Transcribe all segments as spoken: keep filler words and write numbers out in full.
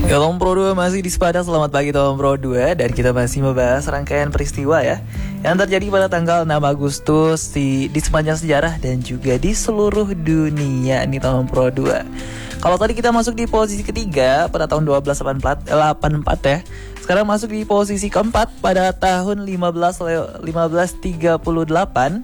Ya, Tom Pro dua masih di Sepada. Selamat pagi Tom Pro dua. Dan kita masih membahas rangkaian peristiwa ya yang terjadi pada tanggal enam Agustus di, di sepanjang sejarah dan juga di seluruh dunia nih Tom Pro dua. Kalau tadi kita masuk di posisi ketiga pada tahun dua belas delapan puluh empat ya. Sekarang masuk di posisi keempat pada tahun lima belas tiga puluh delapan.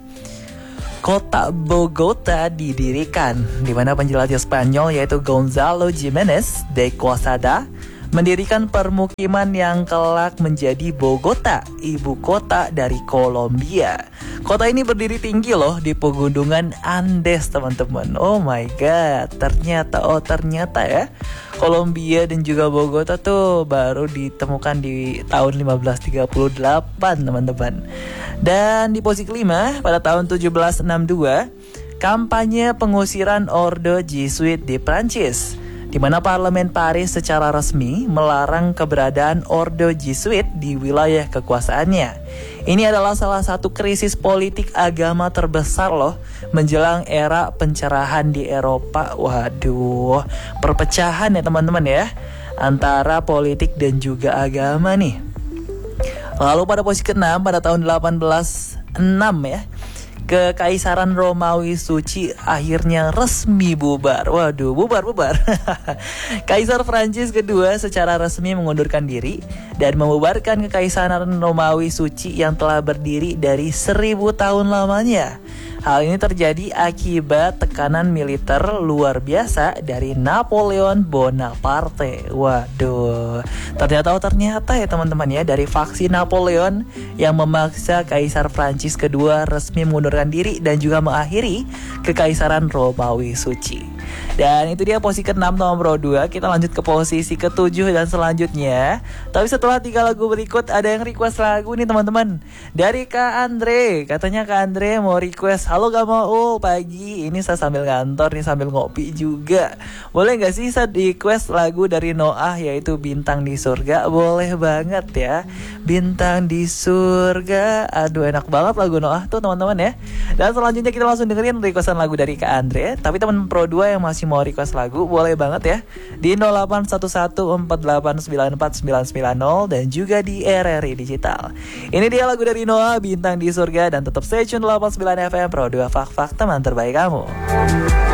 Kota Bogota didirikan, di mana penjelajah Spanyol yaitu Gonzalo Jimenez de Quesada mendirikan permukiman yang kelak menjadi Bogota, ibu kota dari Kolombia. Kota ini berdiri tinggi loh di pegunungan Andes, teman-teman. Oh my god, ternyata oh ternyata ya, Kolombia dan juga Bogota tuh baru ditemukan di tahun lima belas tiga puluh delapan, teman-teman. Dan di posisi kelima pada tahun tujuh belas enam puluh dua, kampanye pengusiran Ordo Jesuit di Prancis, di mana parlemen Paris secara resmi melarang keberadaan Ordo Jesuit di wilayah kekuasaannya. Ini adalah salah satu krisis politik agama terbesar loh menjelang era pencerahan di Eropa. Waduh, perpecahan ya teman-teman ya antara politik dan juga agama nih. Lalu pada posisi keenam pada tahun delapan belas enam ya, Kekaisaran Romawi Suci akhirnya resmi bubar. Waduh, bubar-bubar. Kaisar Prancis kedua secara resmi mengundurkan diri dan membubarkan Kekaisaran Romawi Suci yang telah berdiri dari seribu tahun lamanya. Hal ini terjadi akibat tekanan militer luar biasa dari Napoleon Bonaparte. Waduh, ternyata oh ternyata ya teman-teman ya, dari faksi Napoleon yang memaksa Kaisar Prancis kedua resmi mengundurkan diri dan juga mengakhiri Kekaisaran Romawi Suci. Dan itu dia posisi keenam nomor dua. Kita lanjut ke posisi ketujuh dan selanjutnya. Tapi setelah tiga lagu berikut ada yang request lagu nih teman-teman, dari Kak Andre. Katanya Kak Andre mau request Halo Gamaul pagi. Ini saya sambil ngantor nih, sambil ngopi juga. Boleh gak sih saya request lagu dari Noah yaitu Bintang di Surga? Boleh banget ya, Bintang di Surga. Aduh enak banget lagu Noah tuh teman-teman ya. Dan selanjutnya kita langsung dengerin requestan lagu dari Kak Andre. Tapi teman Pro dua yang masih mau request lagu boleh banget ya di nol delapan satu satu empat delapan sembilan empat sembilan sembilan nol dan juga di R R I Digital. Ini dia lagu dari Noah, Bintang di Surga, dan tetap stay tune delapan puluh sembilan F M Pro dua, Fak-Fak teman terbaik kamu.